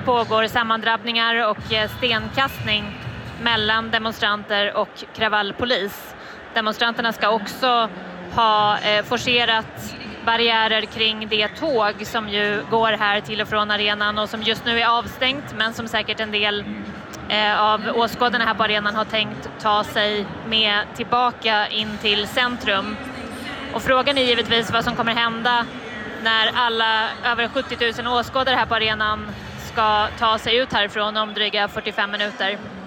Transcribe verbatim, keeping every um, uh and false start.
pågår sammandrabbningar och stenkastning mellan demonstranter och kravallpolis. Demonstranterna ska också ha eh, forcerat barriärer kring det tåg som ju går här till och från arenan och som just nu är avstängt, men som säkert en del eh, av åskådarna här på arenan har tänkt ta sig med tillbaka in till centrum. Och frågan är givetvis vad som kommer hända när alla över sjuttio tusen åskådare här på arenan ska ta sig ut härifrån om dryga fyrtiofem minuter.